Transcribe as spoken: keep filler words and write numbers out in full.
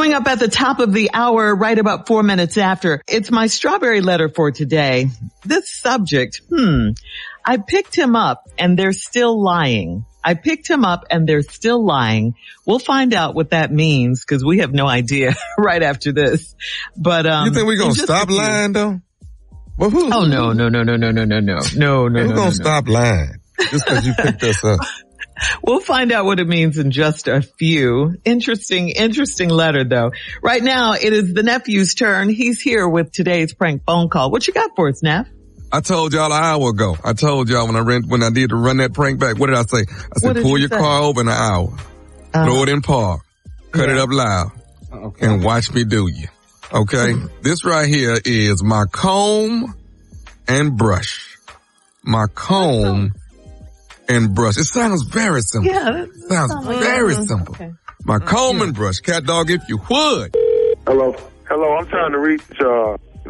Coming up at the top of the hour, right about four minutes after, it's my strawberry letter for today. This subject, hmm, I picked him up and they're still lying. I picked him up and they're still lying. We'll find out what that means because we have no idea right after this. But um, you think we're gonna stop lying though? Well, who, oh no, no, no, no, no, no, no, no, no, no. Who's no, gonna no, stop lying just because you picked us up? We'll find out what it means in just a few. Interesting, interesting letter though. Right now, it is the nephew's turn. He's here with today's prank phone call. What you got for us, Neff? I told y'all an hour ago. I told y'all when I ran, when I did to run that prank back. What did I say? I said, pull you your say? car over in an hour. Uh, throw it in park. Cut yeah. it up loud. Okay. And watch me do you. Okay? This right here is my comb and brush. My comb and brush. It sounds very simple. Yeah. It sounds sounds very like simple. Okay. My comb and brush. Cat dog, if you would. Hello. Hello, I'm trying to reach, uh,